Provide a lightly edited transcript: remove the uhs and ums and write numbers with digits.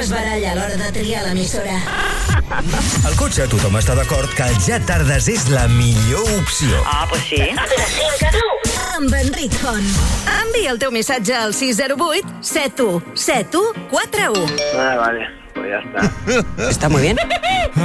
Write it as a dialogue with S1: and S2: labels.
S1: es baralla a l'hora de triar l'emissora.
S2: Al cotxe tothom està d'acord que ja tardes és la millor opció.
S3: Pues sí.
S1: De 5 a 9, amb Enric Font.
S4: Envia el teu missatge al 608 717141.
S5: Vale, pues ya está.
S3: Está muy bien.